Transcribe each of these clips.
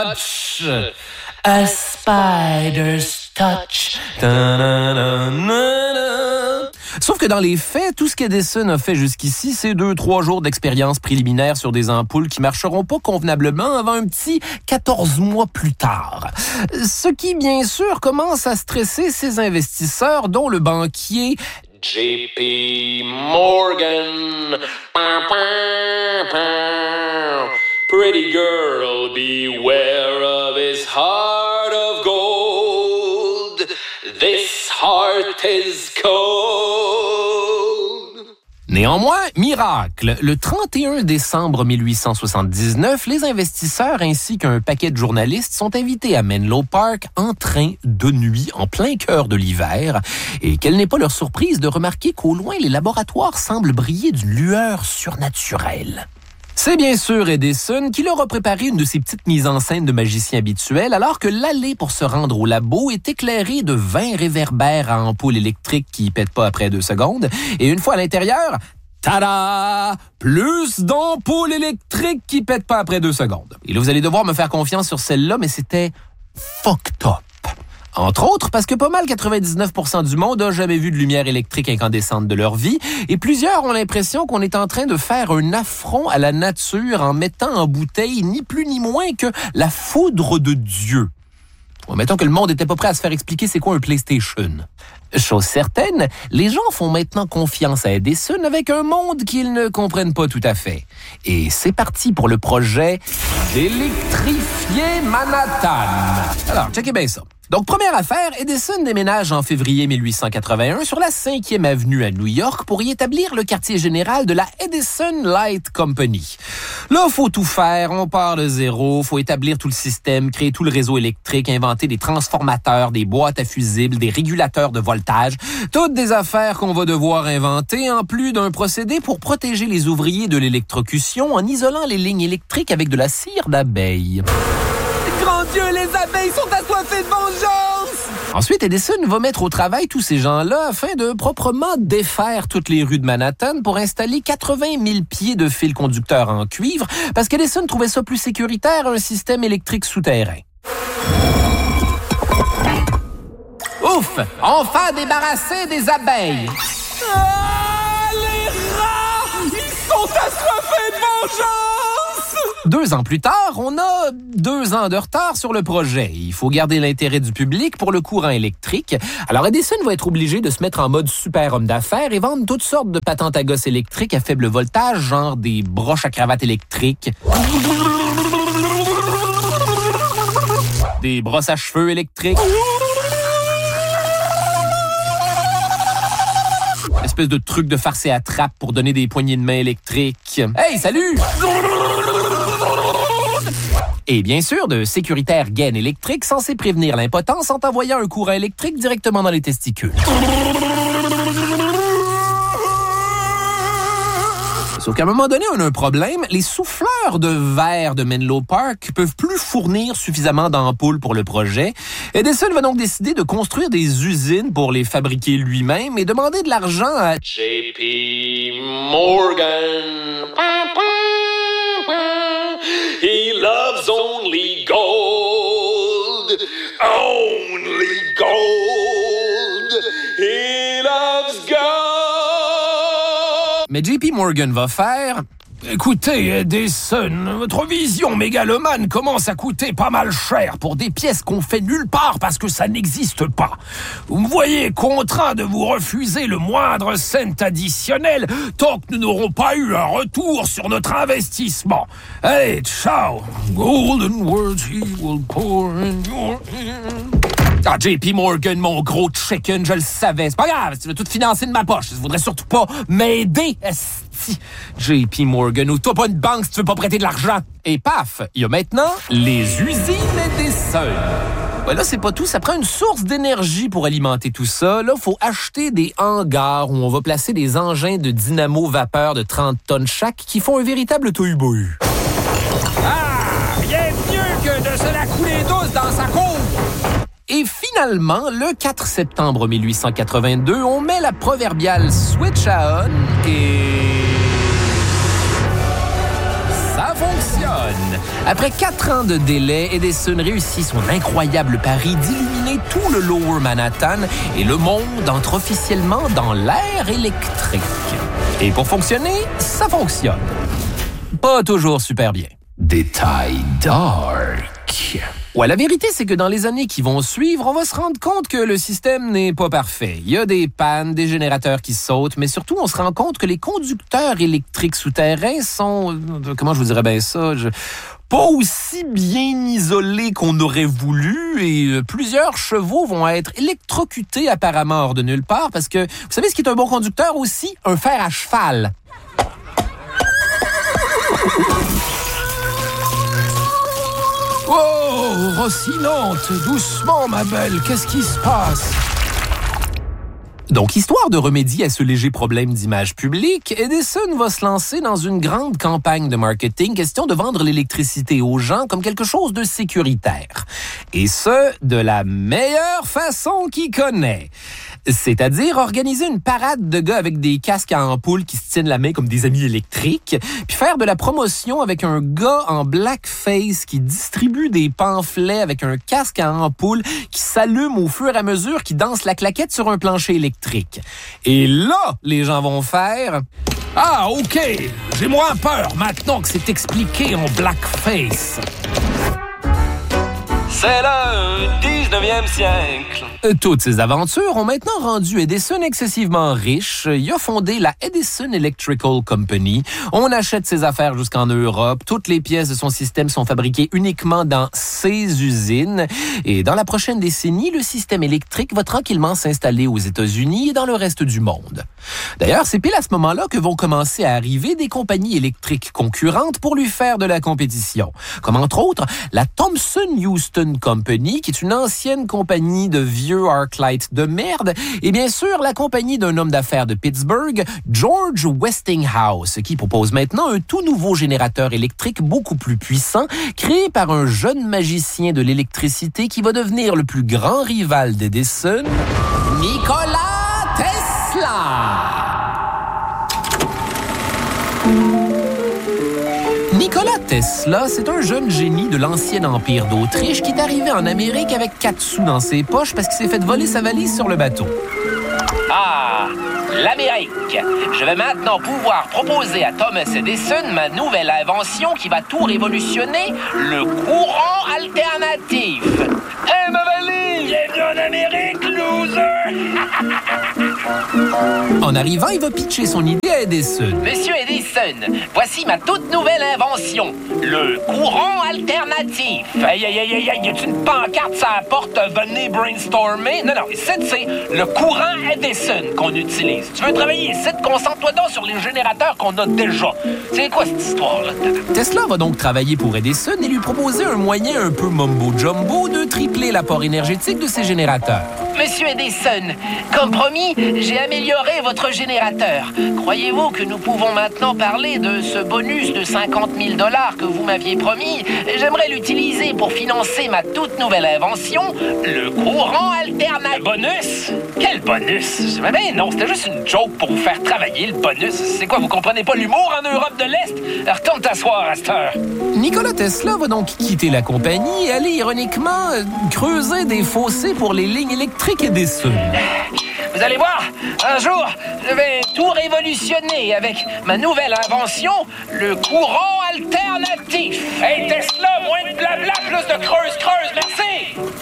touch, a spider's touch. Sauf que dans les faits, tout ce qu'Edison a fait jusqu'ici, c'est 2-3 jours d'expérience préliminaire sur des ampoules qui marcheront pas convenablement avant un petit 14 mois plus tard. Ce qui, bien sûr, commence à stresser ses investisseurs, dont le banquier JP Morgan. Pretty girl, beware of his heart of gold. This heart is cold. Néanmoins, miracle, le 31 décembre 1879, les investisseurs ainsi qu'un paquet de journalistes sont invités à Menlo Park en train de nuit en plein cœur de l'hiver et quelle n'est pas leur surprise de remarquer qu'au loin, les laboratoires semblent briller d'une lueur surnaturelle. C'est bien sûr Edison qui leur a préparé une de ses petites mises en scène de magicien habituel alors que l'allée pour se rendre au labo est éclairée de 20 réverbères à ampoules électriques qui pètent pas après 2 secondes. Et une fois à l'intérieur, tada! Plus d'ampoules électriques qui pètent pas après 2 secondes. Et là, vous allez devoir me faire confiance sur celle-là, mais c'était fucked up. Entre autres, parce que pas mal 99% du monde a jamais vu de lumière électrique incandescente de leur vie, et plusieurs ont l'impression qu'on est en train de faire un affront à la nature en mettant en bouteille ni plus ni moins que la foudre de Dieu. Bon, mettons que le monde était pas prêt à se faire expliquer c'est quoi un PlayStation. Chose certaine, les gens font maintenant confiance à Edison avec un monde qu'ils ne comprennent pas tout à fait. Et c'est parti pour le projet d'électrifier Manhattan. Alors, checkez bien ça. Donc, première affaire, Edison déménage en février 1881 sur la 5e avenue à New York pour y établir le quartier général de la Edison Light Company. Là, faut tout faire, on part de zéro, faut établir tout le système, créer tout le réseau électrique, inventer des transformateurs, des boîtes à fusibles, des régulateurs de voltage, toutes des affaires qu'on va devoir inventer, en plus d'un procédé pour protéger les ouvriers de l'électrocution en isolant les lignes électriques avec de la cire d'abeille. Grand Dieu, les abeilles sont assoiffées de vengeance! Ensuite, Edison va mettre au travail tous ces gens-là afin de proprement défaire toutes les rues de Manhattan pour installer 80 000 pieds de fils conducteurs en cuivre parce qu'Edison trouvait ça plus sécuritaire, un système électrique souterrain. Ouf! Enfin débarrassé des abeilles! Ah, les rats! Ils sont assoiffés de vengeance! 2 ans plus tard, on a 2 ans de retard sur le projet. Il faut garder l'intérêt du public pour le courant électrique. Alors Edison va être obligé de se mettre en mode super homme d'affaires et vendre toutes sortes de patentes à gosse électriques à faible voltage, genre des broches à cravate électriques, des brosses à cheveux électriques, espèce de truc de farce et attrape pour donner des poignées de main électriques. Hey, salut! Et bien sûr, de sécuritaires gaines électriques censés prévenir l'impotence en envoyant un courant électrique directement dans les testicules. Sauf qu'à un moment donné, on a un problème. Les souffleurs de verre de Menlo Park peuvent plus fournir suffisamment d'ampoules pour le projet. Edison va donc décider de construire des usines pour les fabriquer lui-même et demander de l'argent à JP Morgan. He loves only gold. Only gold. He loves gold. Mais JP Morgan va faire... Écoutez, Edison, votre vision mégalomane commence à coûter pas mal cher pour des pièces qu'on fait nulle part parce que ça n'existe pas. Vous me voyez contraint de vous refuser le moindre cent additionnel tant que nous n'aurons pas eu un retour sur notre investissement. Allez, ciao. Golden words he will pour in your ear. Ah, JP Morgan, mon gros chicken, je le savais. C'est pas grave, tu veux tout financer de ma poche. Je voudrais surtout pas m'aider. JP Morgan, ou toi pas une banque si tu veux pas prêter de l'argent. Et paf, il y a maintenant les usines Edison. Ben là, c'est pas tout, ça prend une source d'énergie pour alimenter tout ça. Là, faut acheter des hangars où on va placer des engins de dynamo vapeur de 30 tonnes chaque qui font un véritable tohu-bohu. Ah, rien de mieux que de se la couler douce dans sa cour. Et finalement, le 4 septembre 1882, on met la proverbiale switch à on et... ça fonctionne! Après 4 ans de délai, Edison réussit son incroyable pari d'illuminer tout le Lower Manhattan et le monde entre officiellement dans l'ère électrique. Et pour fonctionner, ça fonctionne. Pas toujours super bien. Détail dark. Ouais, la vérité, c'est que dans les années qui vont suivre, on va se rendre compte que le système n'est pas parfait. Il y a des pannes, des générateurs qui sautent, mais surtout, on se rend compte que les conducteurs électriques souterrains sont... Comment je vous dirais bien ça? Pas aussi bien isolés qu'on aurait voulu et plusieurs chevaux vont être électrocutés apparemment hors de nulle part parce que, vous savez ce qui est un bon conducteur aussi? Un fer à cheval. Oh, Rocinante, doucement, ma belle, qu'est-ce qui se passe? Donc, histoire de remédier à ce léger problème d'image publique, Edison va se lancer dans une grande campagne de marketing, question de vendre l'électricité aux gens comme quelque chose de sécuritaire. Et ce, de la meilleure façon qu'il connaît. C'est-à-dire organiser une parade de gars avec des casques à ampoules qui se tiennent la main comme des amis électriques, puis faire de la promotion avec un gars en blackface qui distribue des pamphlets avec un casque à ampoules qui s'allume au fur et à mesure qu'il danse la claquette sur un plancher électrique. Et là, les gens vont faire... Ah, OK, j'ai moins peur maintenant que c'est expliqué en blackface. C'est le 19e siècle. Toutes ces aventures ont maintenant rendu Edison excessivement riche. Il a fondé la Edison Electrical Company. On achète ses affaires jusqu'en Europe. Toutes les pièces de son système sont fabriquées uniquement dans ses usines. Et dans la prochaine décennie, le système électrique va tranquillement s'installer aux États-Unis et dans le reste du monde. D'ailleurs, c'est pile à ce moment-là que vont commencer à arriver des compagnies électriques concurrentes pour lui faire de la compétition. Comme entre autres, la Thomson Houston Company, qui est une ancienne compagnie de vieux Arclight de merde, et bien sûr la compagnie d'un homme d'affaires de Pittsburgh, George Westinghouse, qui propose maintenant un tout nouveau générateur électrique beaucoup plus puissant, créé par un jeune magicien de l'électricité qui va devenir le plus grand rival d'Edison, Nikola Tesla. Nikola Tesla, c'est un jeune génie de l'ancien empire d'Autriche qui est arrivé en Amérique avec 4 sous dans ses poches parce qu'il s'est fait voler sa valise sur le bateau. Ah, l'Amérique. Je vais maintenant pouvoir proposer à Thomas Edison ma nouvelle invention qui va tout révolutionner, le courant alternatif. Hé, ma valise! Bienvenue en Amérique, loser! En arrivant, il va pitcher son idée à Edison. Monsieur Edison, voici ma toute nouvelle invention, le courant alternatif. Aïe, aïe, aïe, aïe, y a une pancarte sur la porte, venez brainstormer? Non, c'est le courant Edison qu'on utilise. Tu veux travailler ici? Concentre-toi donc sur les générateurs qu'on a déjà. C'est quoi cette histoire-là? Tesla va donc travailler pour Edison et lui proposer un moyen un peu mumbo-jumbo de tripler l'apport énergétique de ses générateurs. Monsieur Edison, comme promis, j'ai amélioré votre générateur. Croyez-vous que nous pouvons maintenant parler de ce bonus de 50 000 $ que vous m'aviez promis? J'aimerais l'utiliser pour financer ma toute nouvelle invention, le courant alternatif. Le bonus? Quel bonus? Ben non, c'était juste une joke pour vous faire travailler, le bonus. C'est quoi, vous comprenez pas l'humour en Europe de l'Est? Retourne t'asseoir à cette heure. Nikola Tesla va donc quitter la compagnie et aller ironiquement creuser des fossés pour les lignes électriques Edison. Vous allez voir, un jour, je vais tout révolutionner avec ma nouvelle invention, le courant alternatif. Hey Tesla, moins de blabla, plus de creuse, merci!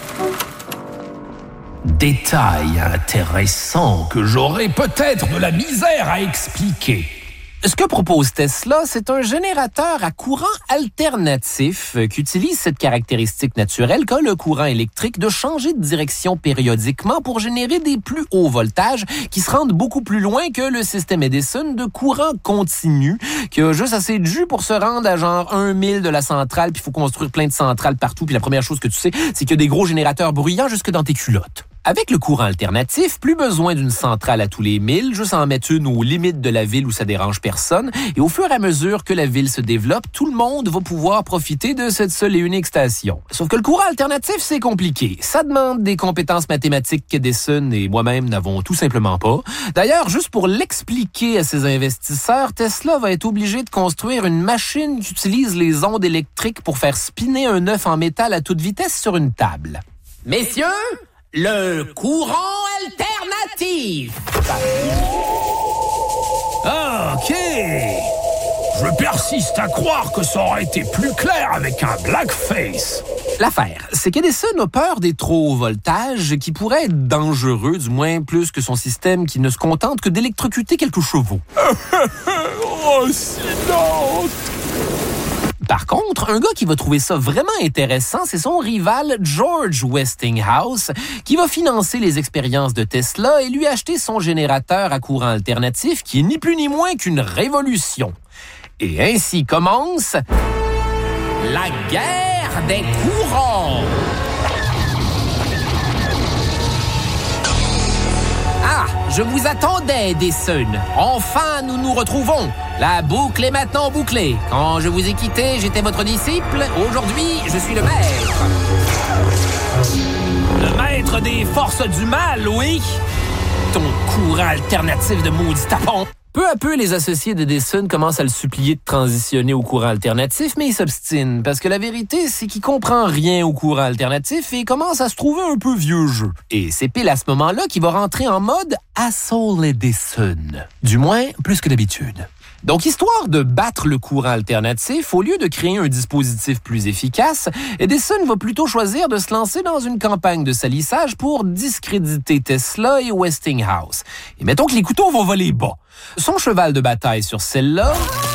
Détail intéressant que j'aurais peut-être de la misère à expliquer. Ce que propose Tesla, c'est un générateur à courant alternatif qui utilise cette caractéristique naturelle qu'a le courant électrique de changer de direction périodiquement pour générer des plus hauts voltages qui se rendent beaucoup plus loin que le système Edison de courant continu qui a juste assez de jus pour se rendre à genre 1 000 de la centrale, puis il faut construire plein de centrales partout, puis la première chose que tu sais, c'est qu'il y a des gros générateurs bruyants jusque dans tes culottes. Avec le courant alternatif, plus besoin d'une centrale à tous les 1000, juste en mettre une aux limites de la ville où ça dérange personne. Et au fur et à mesure que la ville se développe, tout le monde va pouvoir profiter de cette seule et unique station. Sauf que le courant alternatif, c'est compliqué. Ça demande des compétences mathématiques qu'Edison et moi-même n'avons tout simplement pas. D'ailleurs, juste pour l'expliquer à ses investisseurs, Tesla va être obligé de construire une machine qui utilise les ondes électriques pour faire spinner un œuf en métal à toute vitesse sur une table. Messieurs, le courant alternatif. Ah, OK. Je persiste à croire que ça aurait été plus clair avec un blackface. L'affaire, c'est qu'Edison a peur des trop hauts voltages qui pourraient être dangereux, du moins plus que son système qui ne se contente que d'électrocuter quelques chevaux. Oh, sinon... Par contre, un gars qui va trouver ça vraiment intéressant, c'est son rival George Westinghouse, qui va financer les expériences de Tesla et lui acheter son générateur à courant alternatif, qui est ni plus ni moins qu'une révolution. Et ainsi commence la guerre des courants. Ah, je vous attendais, Edison. Enfin, nous nous retrouvons. La boucle est maintenant bouclée. Quand je vous ai quitté, j'étais votre disciple. Aujourd'hui, je suis le maître. Le maître des forces du mal, oui. Ton courant alternatif de maudit tapon. Peu à peu, les associés d'Edison commencent à le supplier de transitionner au courant alternatif, mais il s'obstine, parce que la vérité, c'est qu'il comprend rien au courant alternatif et commence à se trouver un peu vieux jeu. Et c'est pile à ce moment-là qu'il va rentrer en mode Asshole Edison. Du moins, plus que d'habitude. Donc, histoire de battre le courant alternatif, au lieu de créer un dispositif plus efficace, Edison va plutôt choisir de se lancer dans une campagne de salissage pour discréditer Tesla et Westinghouse. Et mettons que les couteaux vont voler bas. Son cheval de bataille sur celle-là,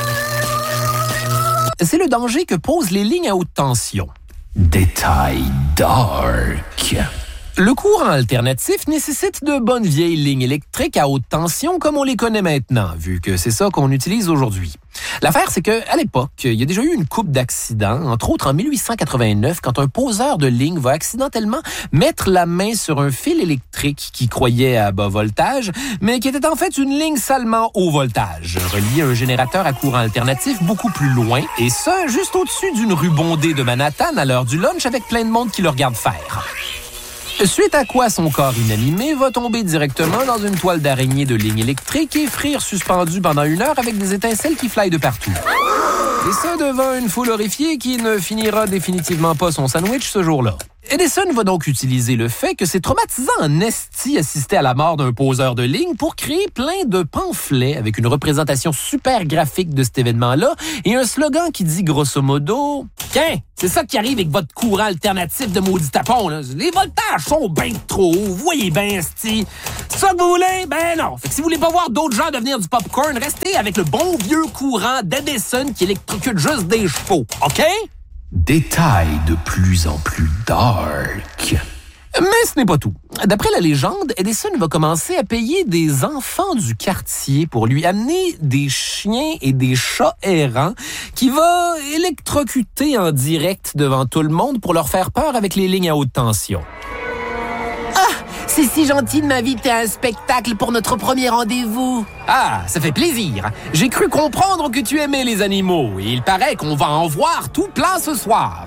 c'est le danger que posent les lignes à haute tension. Détail dark. Le courant alternatif nécessite de bonnes vieilles lignes électriques à haute tension comme on les connaît maintenant, vu que c'est ça qu'on utilise aujourd'hui. L'affaire, c'est qu'à l'époque, il y a déjà eu une couple d'accidents, entre autres en 1889, quand un poseur de ligne va accidentellement mettre la main sur un fil électrique qu'il croyait à bas voltage, mais qui était en fait une ligne salement haut voltage, reliée à un générateur à courant alternatif beaucoup plus loin, et ça, juste au-dessus d'une rue bondée de Manhattan à l'heure du lunch avec plein de monde qui le regarde faire. Suite à quoi son corps inanimé va tomber directement dans une toile d'araignée de ligne électrique et frire suspendu pendant 1 heure avec des étincelles qui flyent de partout. Et ça devant une foule horrifiée qui ne finira définitivement pas son sandwich ce jour-là. Edison va donc utiliser le fait que c'est traumatisant en esti assister à la mort d'un poseur de ligne pour créer plein de pamphlets avec une représentation super graphique de cet événement-là et un slogan qui dit grosso modo « Tiens, c'est ça qui arrive avec votre courant alternatif de maudit tapon, là. Les voltages sont bien trop hauts, vous voyez bien, esti. C'est ça que vous voulez? Ben non. Fait que si vous voulez pas voir d'autres gens devenir du popcorn, restez avec le bon vieux courant d'Edison qui électrocute juste des chevaux, OK? » Détail de plus en plus dark. Mais ce n'est pas tout. D'après la légende, Edison va commencer à payer des enfants du quartier pour lui amener des chiens et des chats errants qu'il va électrocuter en direct devant tout le monde pour leur faire peur avec les lignes à haute tension. C'est si gentil de m'inviter à un spectacle pour notre premier rendez-vous. Ah, ça fait plaisir. J'ai cru comprendre que tu aimais les animaux et il paraît qu'on va en voir tout plein ce soir.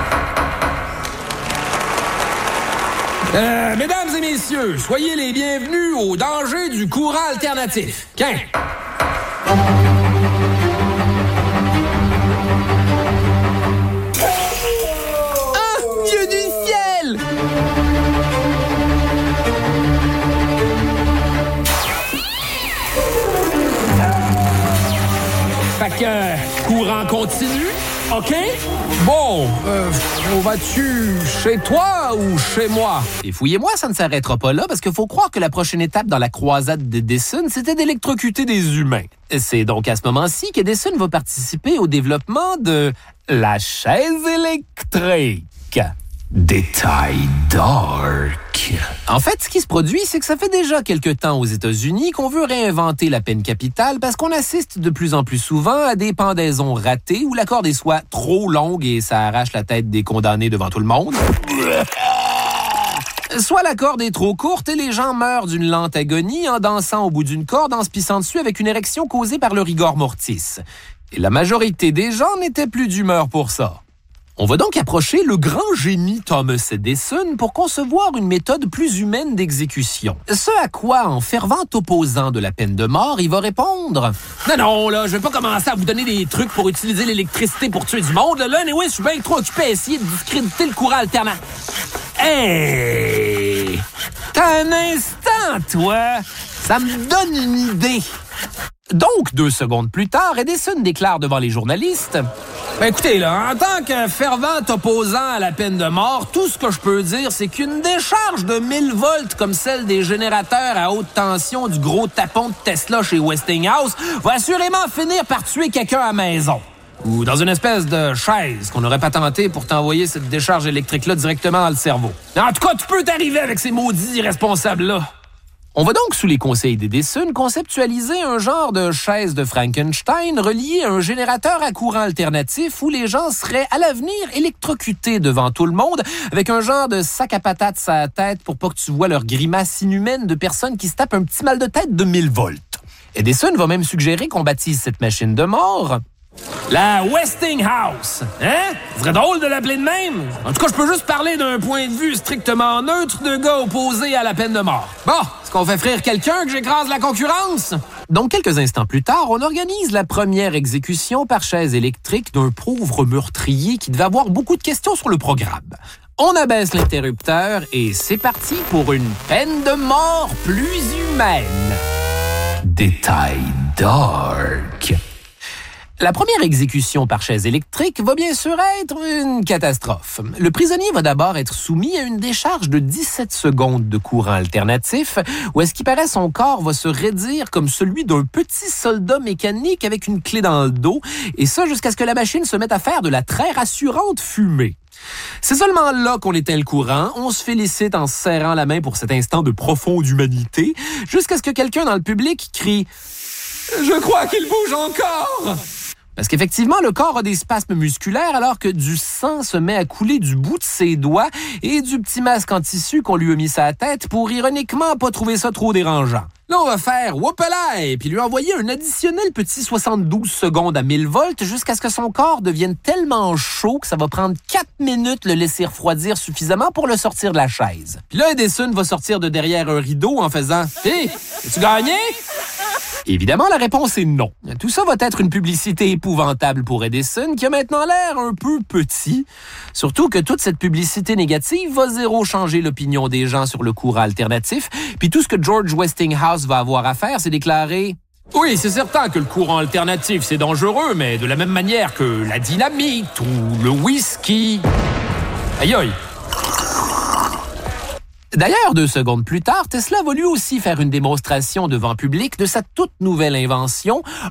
Mesdames et messieurs, soyez les bienvenus au danger du courant alternatif. Tiens. Ah, Dieu du ciel! Fait que, courant continu, OK? Bon, on va-tu chez toi ou chez moi? Et fouillez-moi, ça ne s'arrêtera pas là, parce qu'il faut croire que la prochaine étape dans la croisade d'Edison, c'était d'électrocuter des humains. C'est donc à ce moment-ci qu'Edison va participer au développement de la chaise électrique. Détail dark. En fait, ce qui se produit, c'est que ça fait déjà quelque temps aux États-Unis qu'on veut réinventer la peine capitale parce qu'on assiste de plus en plus souvent à des pendaisons ratées où la corde est soit trop longue et ça arrache la tête des condamnés devant tout le monde. Soit la corde est trop courte et les gens meurent d'une lente agonie en dansant au bout d'une corde en se pissant dessus avec une érection causée par le rigor mortis. Et la majorité des gens n'étaient plus d'humeur pour ça. On va donc approcher le grand génie Thomas Edison pour concevoir une méthode plus humaine d'exécution. Ce à quoi, en fervent opposant de la peine de mort, il va répondre « Non, là, je vais pas commencer à vous donner des trucs pour utiliser l'électricité pour tuer du monde. Là, anyway, je suis bien trop occupé à essayer de discréditer le courant alternant. » Hey! T'as un instant, toi! Ça me donne une idée. Donc, 2 secondes plus tard, Edison déclare devant les journalistes « Ben écoutez, là, en tant que fervent opposant à la peine de mort, tout ce que je peux dire, c'est qu'une décharge de 1000 volts comme celle des générateurs à haute tension du gros tapon de Tesla chez Westinghouse va assurément finir par tuer quelqu'un à la maison. Ou dans une espèce de chaise qu'on n'aurait pas tenté pour t'envoyer cette décharge électrique-là directement dans le cerveau. En tout cas, tu peux t'arriver avec ces maudits irresponsables-là. » On va donc, sous les conseils d'Edison, conceptualiser un genre de chaise de Frankenstein reliée à un générateur à courant alternatif où les gens seraient à l'avenir électrocutés devant tout le monde avec un genre de sac à patates à la tête pour pas que tu vois leur grimace inhumaine de personnes qui se tapent un petit mal de tête de 1000 volts. Edison va même suggérer qu'on baptise cette machine de mort la Westinghouse. Hein? Ce serait drôle de l'appeler de même. En tout cas, je peux juste parler d'un point de vue strictement neutre de gars opposés à la peine de mort. Bon, est-ce qu'on fait frire quelqu'un que j'écrase la concurrence? Donc, quelques instants plus tard, on organise la première exécution par chaise électrique d'un pauvre meurtrier qui devait avoir beaucoup de questions sur le programme. On abaisse l'interrupteur et c'est parti pour une peine de mort plus humaine. Détail dark. La première exécution par chaise électrique va bien sûr être une catastrophe. Le prisonnier va d'abord être soumis à une décharge de 17 secondes de courant alternatif, où à ce qui paraît son corps va se raidir comme celui d'un petit soldat mécanique avec une clé dans le dos, et ça jusqu'à ce que la machine se mette à faire de la très rassurante fumée. C'est seulement là qu'on éteint le courant, on se félicite en se serrant la main pour cet instant de profonde humanité, jusqu'à ce que quelqu'un dans le public crie « Je crois qu'il bouge encore !» Parce qu'effectivement, le corps a des spasmes musculaires alors que du sang se met à couler du bout de ses doigts et du petit masque en tissu qu'on lui a mis sur la tête pour ironiquement pas trouver ça trop dérangeant. Là, on va faire whoopalaï puis lui envoyer un additionnel petit 72 secondes à 1000 volts jusqu'à ce que son corps devienne tellement chaud que ça va prendre 4 minutes le laisser refroidir suffisamment pour le sortir de la chaise. Puis là, Edison va sortir de derrière un rideau en faisant « Hé, as-tu gagné? » Évidemment, la réponse est non. Tout ça va être une publicité épouvantable pour Edison, qui a maintenant l'air un peu petit. Surtout que toute cette publicité négative va zéro changer l'opinion des gens sur le courant alternatif. Puis tout ce que George Westinghouse va avoir à faire, c'est déclarer « Oui, c'est certain que le courant alternatif, c'est dangereux, mais de la même manière que la dynamite ou le whisky. » Aïe aïe! D'ailleurs, 2 secondes plus tard, Tesla va lui aussi faire une démonstration devant public de sa toute nouvelle invention,